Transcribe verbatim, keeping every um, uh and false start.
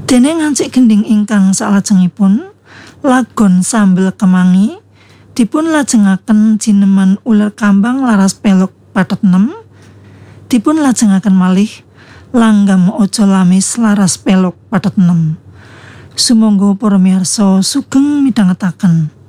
Dene ngancik gending ingkang salajengipun lagon sambel kemangi dipun lajengaken jineman uler kambang laras pelok patet enem, dipun lajengaken malih langgam ojo lamis laras pelok patet enem. Sumangga para miyarsa sugeng midhangetaken.